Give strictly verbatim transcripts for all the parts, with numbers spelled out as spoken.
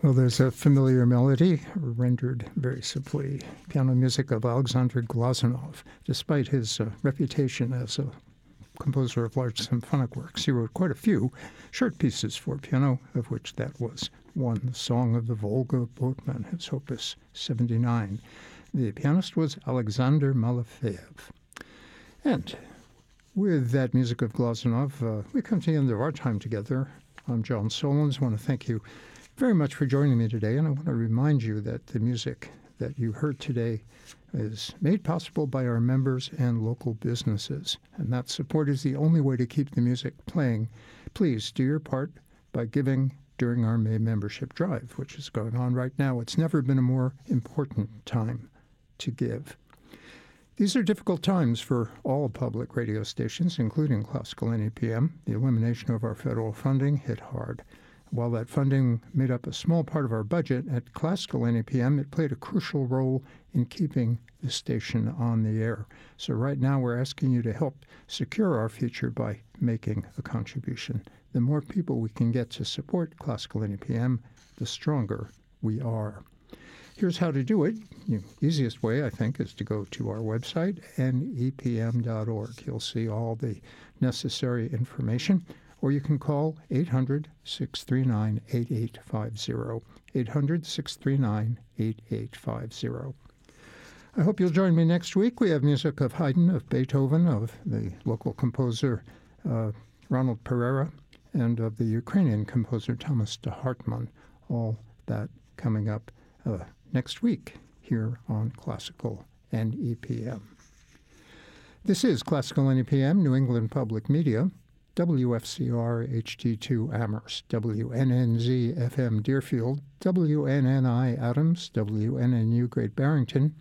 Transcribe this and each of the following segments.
Well, there's a familiar melody, rendered very simply, piano music of Alexander Glazunov. Despite his uh, reputation as a composer of large symphonic works, he wrote quite a few short pieces for piano, of which that was one, the Song of the Volga Boatman, his opus seventy-nine. The pianist was Alexander Malafeyev. And with that music of Glazunov, uh, we come to the end of our time together. I'm John Solons. I want to thank you very much for joining me today, and I want to remind you that the music that you heard today is made possible by our members and local businesses, and that support is the only way to keep the music playing. Please do your part by giving during our May membership drive, which is going on right now. It's never been a more important time to give. These are difficult times for all public radio stations, including Classical N E P M. The elimination of our federal funding hit hard. While that funding made up a small part of our budget, at Classical N E P M, it played a crucial role in keeping the station on the air. So right now we're asking you to help secure our future by making a contribution. The more people we can get to support Classical N E P M, the stronger we are. Here's how to do it. The easiest way, I think, is to go to our website, N E P M dot org. You'll see all the necessary information. Or you can call eight hundred, six three nine, eight eight five zero, eight hundred, six three nine, eight eight five zero. I hope you'll join me next week. We have music of Haydn, of Beethoven, of the local composer uh, Ronald Pereira, and of the Ukrainian composer Thomas de Hartmann. All that coming up uh, next week here on Classical N E P M. This is Classical N E P M, New England Public Media. W F C R H D two Amherst, W N N Z F M Deerfield, W N N I Adams, W N N U Great Barrington,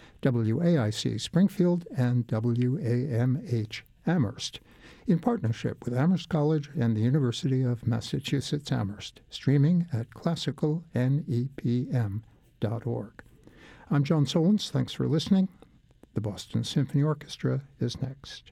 W A I C Springfield, and W A M H Amherst, in partnership with Amherst College and the University of Massachusetts Amherst, streaming at classical N E P M dot org. I'm John Solons. Thanks for listening. The Boston Symphony Orchestra is next.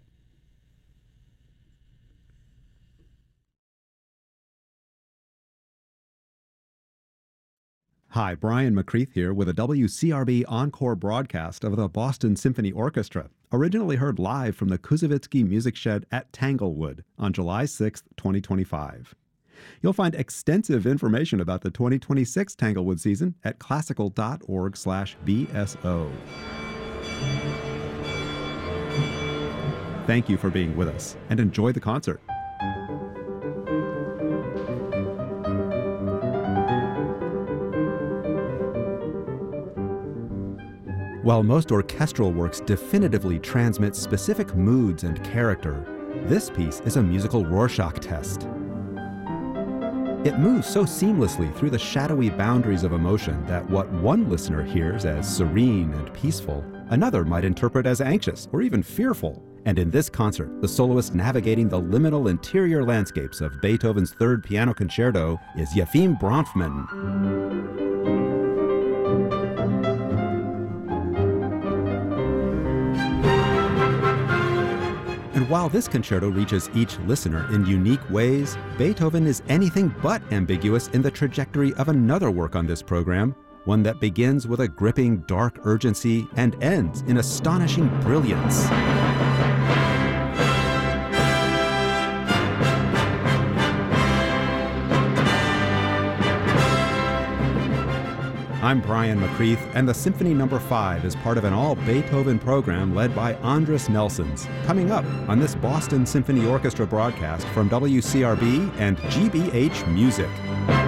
Hi, Brian McCreath here with a W C R B encore broadcast of the Boston Symphony Orchestra, originally heard live from the Kuzovitsky Music Shed at Tanglewood on July sixth, twenty twenty-five. You'll find extensive information about the twenty twenty-six Tanglewood season at classical dot org slash B S O. Thank you for being with us, and enjoy the concert. While most orchestral works definitively transmit specific moods and character, this piece is a musical Rorschach test. It moves so seamlessly through the shadowy boundaries of emotion that what one listener hears as serene and peaceful, another might interpret as anxious or even fearful. And in this concert, the soloist navigating the liminal interior landscapes of Beethoven's Third Piano Concerto is Yefim Bronfman. And while this concerto reaches each listener in unique ways, Beethoven is anything but ambiguous in the trajectory of another work on this program, one that begins with a gripping dark urgency and ends in astonishing brilliance. I'm Brian McCreath, and the Symphony Number five is part of an all-Beethoven program led by Andres Nelsons, coming up on this Boston Symphony Orchestra broadcast from W C R B and G B H Music.